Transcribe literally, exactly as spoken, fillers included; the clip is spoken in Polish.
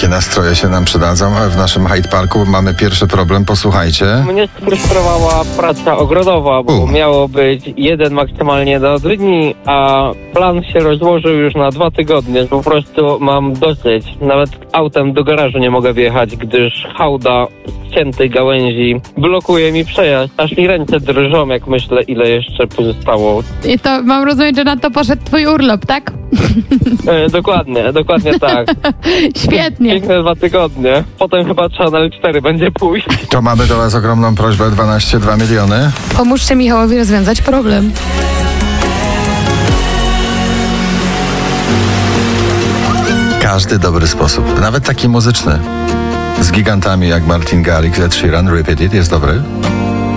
Takie nastroje się nam przydadzą, ale w naszym Hyde Parku mamy pierwszy problem, posłuchajcie. Mnie sfrustrowała praca ogrodowa, bo U. miało być jeden, maksymalnie do dni, a plan się rozłożył już na dwa tygodnie. Po prostu mam dosyć. Nawet autem do garażu nie mogę wjechać, gdyż hałda ściętej gałęzi blokuje mi przejazd. Aż mi ręce drżą, jak myślę, ile jeszcze pozostało. I to mam rozumieć, że na to poszedł twój urlop, tak? E, dokładnie, dokładnie tak. Świetnie. Piękne dwa tygodnie. Potem chyba trzeba na L cztery będzie pójść. To mamy do was ogromną prośbę, dwanaście dwa miliony. Pomóżcie Michałowi rozwiązać problem. Każdy dobry sposób, nawet taki muzyczny, z gigantami jak Martin Garrix, Ed Sheeran, Repeat It, jest dobry.